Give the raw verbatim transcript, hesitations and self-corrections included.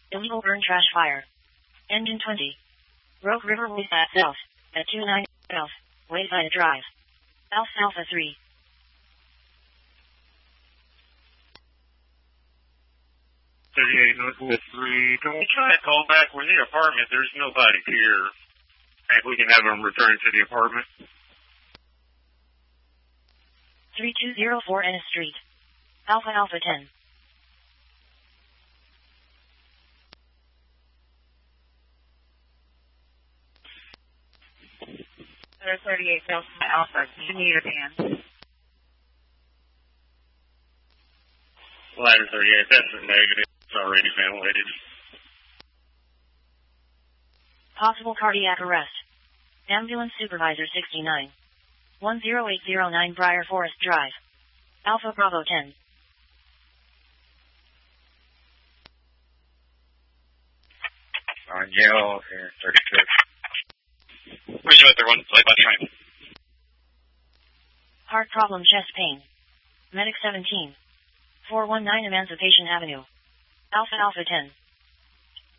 Illegal burn trash fire. Engine twenty. Rogue River West at South. At two nine South. Wayside Drive. Alpha Alpha three. thirty-eight Northwest three. Can we try a call back? We're in the apartment. There's nobody here. If we can have them return to the apartment. three two zero four Ennis Street. Alpha Alpha ten. thirty-eight Delta Alpha. You need a van. Ladder thirty-eight, that's a negative. It's already ventilated. Possible cardiac arrest. Ambulance Supervisor sixty-nine. one zero eight zero nine Briar Forest Drive. Alpha Bravo ten. On Yale, here, thirty-six. Where's your other one? Play by train. Heart problem, chest pain. Medic seventeen. four one nine Emancipation Avenue. Alpha Alpha ten.